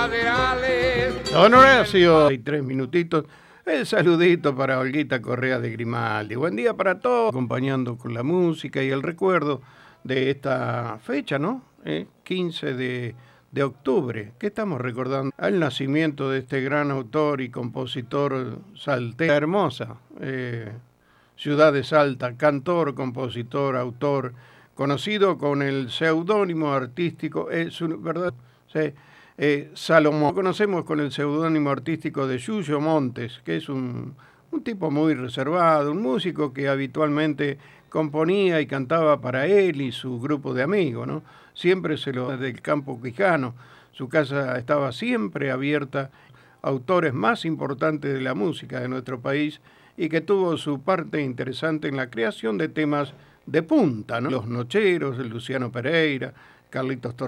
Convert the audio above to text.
maderales. Don Horacio, hay 3 minutitos. El saludito para Olguita Correa de Grimaldi. Buen día para todos, acompañando con la música y el recuerdo de esta fecha, ¿no? 15 de octubre, que estamos recordando el nacimiento de este gran autor y compositor salteño, hermosa ciudad de Salta, cantor, compositor, autor, conocido con el seudónimo artístico, ¿verdad? Sí, Salomón. Lo conocemos con el seudónimo artístico de Yuyo Montes, que es un tipo muy reservado, un músico que habitualmente componía y cantaba para él y su grupo de amigos, ¿no? Siempre del campo quijano. Su casa estaba siempre abierta a autores más importantes de la música de nuestro país y que tuvo su parte interesante en la creación de temas de punta, ¿no? Los Nocheros, Luciano Pereira, Carlitos Torres.